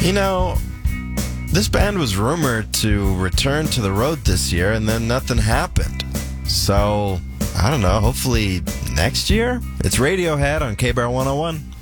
You know, this band was rumored to return to the road this year, and then nothing happened. So, I don't know, hopefully next year? It's Radiohead on KBAR 101.